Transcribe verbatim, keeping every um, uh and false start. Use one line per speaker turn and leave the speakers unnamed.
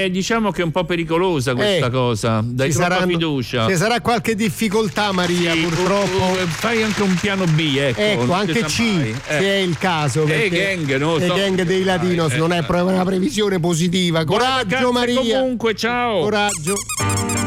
Eh, diciamo che è un po' pericolosa questa
Eh,
cosa, dai
ci
troppa
saranno-
fiducia.
Ci sarà qualche difficoltà, Maria,
Sì,
purtroppo.
uh, uh, fai anche un piano B, ecco.
Ecco,
non si
anche
sa
C,
mai.
se è il caso.
Eh,
perché
gang, non lo
le
so.
gang dei Latinos
Eh,
non è
eh.
proprio una previsione positiva.
Buone
Coraggio,
vacanze
Maria.
comunque, ciao.
Coraggio.